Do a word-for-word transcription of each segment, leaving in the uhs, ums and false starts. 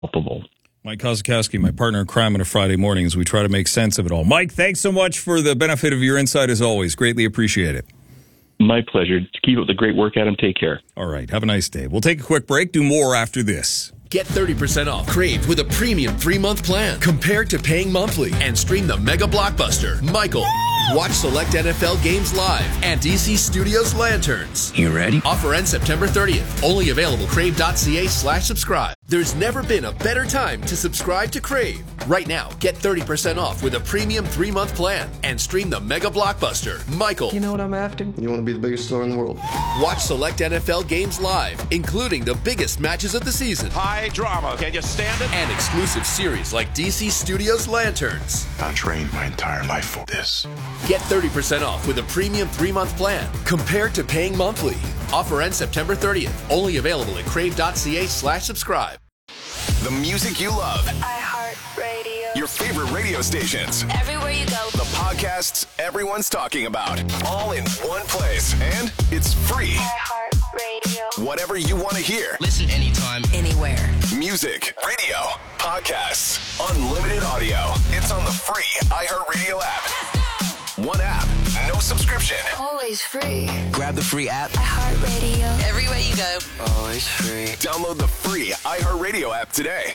palpable. Mike Kozakowski, my partner in crime on a Friday morning, as we try to make sense of it all. Mike, thanks so much for the benefit of your insight as always. Greatly appreciate it. My pleasure. Keep up the great work, Adam. Take care. All right. Have a nice day. We'll take a quick break. Do more after this. Get thirty percent off Crave with a premium three-month plan compared to paying monthly, and stream the mega blockbuster, Michael. Watch select N F L games live and D C Studios Lanterns. You ready? Offer ends September thirtieth. Only available crave.ca slash subscribe. There's never been a better time to subscribe to Crave. Right now, get thirty percent off with a premium three-month plan and stream the mega blockbuster, Michael. You know what I'm after? You want to be the biggest star in the world. Watch select N F L games live, including the biggest matches of the season. High drama. Can you stand it? And exclusive series like D C Studios Lanterns. I trained my entire life for this. Get thirty percent off with a premium three-month plan compared to paying monthly. Offer ends September thirtieth. Only available at crave.ca slash subscribe. The music you love. iHeartRadio. Your favorite radio stations. Everywhere you go. The podcasts everyone's talking about. All in one place. And it's free. iHeartRadio. Whatever you want to hear. Listen anytime, anywhere. Music, radio, podcasts, unlimited audio. It's on the free iHeartRadio app. One app, no subscription. Always free. Grab the free app. iHeartRadio. Everywhere you go. Always free. Download the free iHeartRadio app today.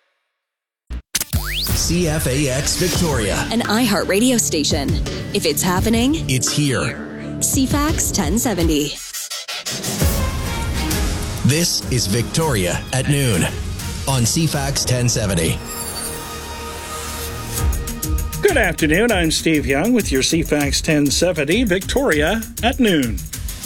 C F A X Victoria, an iHeartRadio station. If it's happening, it's here. C FAX ten seventy. This is Victoria at noon on C FAX ten seventy. Good afternoon. I'm Steve Young with your C FAX ten seventy, Victoria at noon.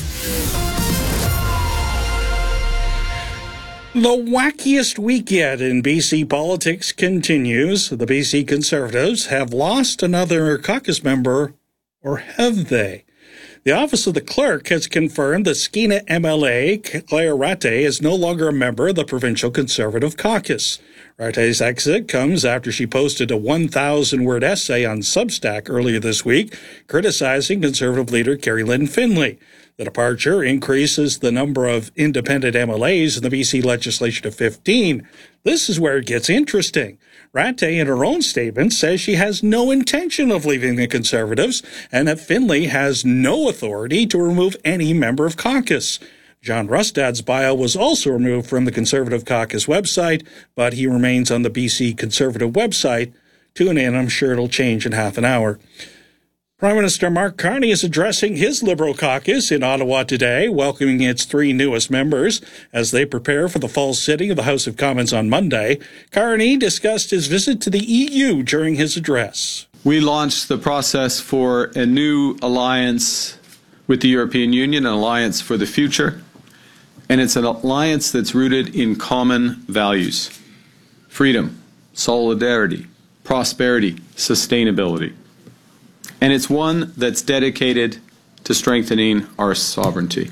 The wackiest week yet in B C politics continues. The B C Conservatives have lost another caucus member, or have they? The Office of the Clerk has confirmed that Skeena M L A Claire Rattay is no longer a member of the Provincial Conservative Caucus. Rattay's exit comes after she posted a one thousand word essay on Substack earlier this week criticizing Conservative leader Kerry Lynn Finlay. The departure increases the number of independent M L As in the B C legislature to fifteen. This is where it gets interesting. Rattay, in her own statement, says she has no intention of leaving the Conservatives and that Finlay has no authority to remove any member of caucus. John Rustad's bio was also removed from the Conservative Caucus website, but he remains on the B C Conservative website. Tune in, I'm sure it'll change in half an hour. Prime Minister Mark Carney is addressing his Liberal caucus in Ottawa today, welcoming its three newest members as they prepare for the fall sitting of the House of Commons on Monday. Carney discussed his visit to the E U during his address. We launched the process for a new alliance with the European Union, an alliance for the future, and it's an alliance that's rooted in common values: freedom, solidarity, prosperity, sustainability. And it's one that's dedicated to strengthening our sovereignty.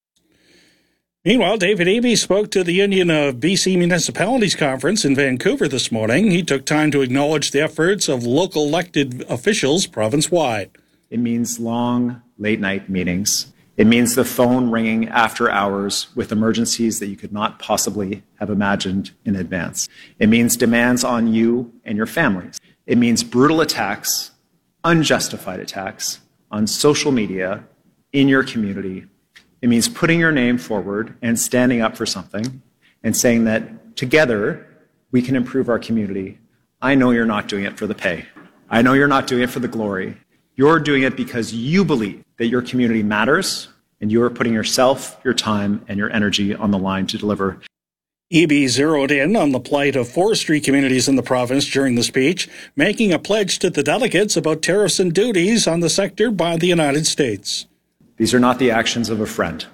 Meanwhile, David Eby spoke to the Union of B C Municipalities Conference in Vancouver this morning. He took time to acknowledge the efforts of local elected officials province-wide. It means long, late-night meetings. It means the phone ringing after hours with emergencies that you could not possibly have imagined in advance. It means demands on you and your families. It means brutal attacks, unjustified attacks on social media, in your community. It means putting your name forward and standing up for something and saying that together we can improve our community. I know you're not doing it for the pay. I know you're not doing it for the glory. You're doing it because you believe that your community matters and you are putting yourself, your time, and your energy on the line to deliver. Eby zeroed in on the plight of forestry communities in the province during the speech, making a pledge to the delegates about tariffs and duties on the sector by the United States. These are not the actions of a friend,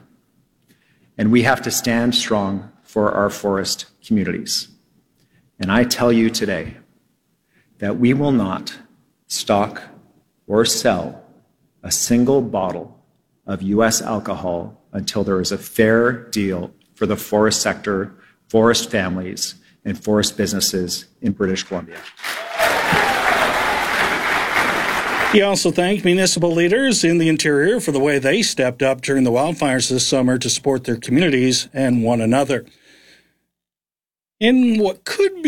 and we have to stand strong for our forest communities. And I tell you today that we will not stock or sell a single bottle of U S alcohol until there is a fair deal for the forest sector, forest families, and forest businesses in British Columbia. He also thanked municipal leaders in the interior for the way they stepped up during the wildfires this summer to support their communities and one another. In what could